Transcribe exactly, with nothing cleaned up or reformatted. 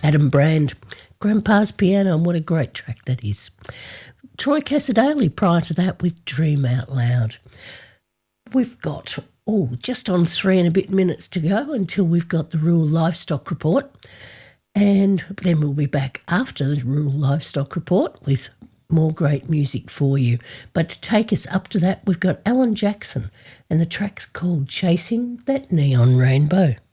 Adam Brand, Grandpa's Piano, and what a great track that is. Troy Cassadaly prior to that with Dream Out Loud. We've got, oh, just on three and a bit minutes to go until we've got the Rural Livestock Report. And then we'll be back after the Rural Livestock Report with more great music for you. But to take us up to that, we've got Alan Jackson, and the track's called Chasing That Neon Rainbow.